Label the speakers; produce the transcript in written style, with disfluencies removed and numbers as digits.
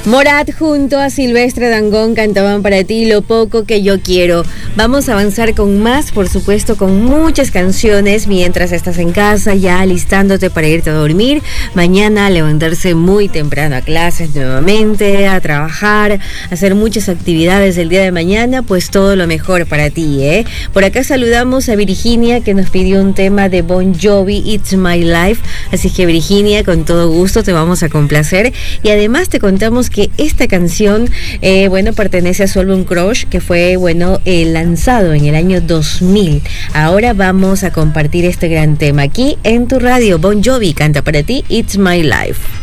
Speaker 1: Morat junto a Silvestre Dangond cantaban para ti Lo poco que yo quiero. Vamos a avanzar con más, por supuesto, con muchas canciones mientras estás en casa ya alistándote para irte a dormir. Mañana levantarse muy temprano a clases nuevamente, a trabajar, hacer muchas actividades el día de mañana, pues todo lo mejor para ti, ¿eh? Por acá saludamos a Virginia, que nos pidió un tema de Bon Jovi, It's My Life. Así que Virginia, con todo gusto te vamos a complacer. Y además te contamos que esta canción, pertenece a su álbum Crush, que fue, lanzado en el año 2000. Ahora vamos a compartir este gran tema aquí en tu radio. Bon Jovi canta para ti It's My Life.